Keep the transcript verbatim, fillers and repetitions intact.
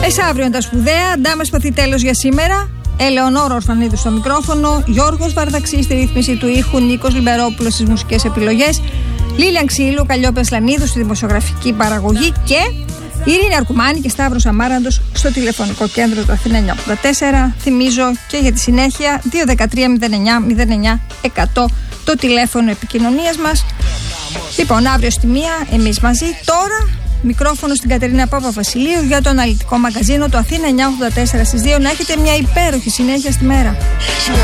Μεσαύριο τα σπουδαία. Ντάμες παθεί τέλος για σήμερα. Ελεονόρα Ορφανίδου στο μικρόφωνο. Γιώργος Βαρδαξής στη ρύθμιση του ήχου. Νίκος Λιμπερόπουλος στις μουσικές επιλογές. Λίλιαν Ξύλου, Καλλιόπη Ασλανίδου στη δημοσιογραφική παραγωγή. Και Ειρήνη Αρκουμάνη και Σταύρος Αμάραντος στο τηλεφωνικό κέντρο του Αθήνα εννιακόσια ογδόντα τέσσερα. Θυμίζω και για τη συνέχεια δύο ένα τρία μηδέν εννιά μηδέν εννιά εκατό το τηλέφωνο επικοινωνίας μας. Λοιπόν, αύριο στη μία εμείς μαζί. Τώρα μικρόφωνο στην Κατερίνα Παπαβασιλείου για το αναλυτικό μαγκαζίνο του Αθήνα εννιακόσια ογδόντα τέσσερα στις δύο. Να έχετε μια υπέροχη συνέχεια στη μέρα.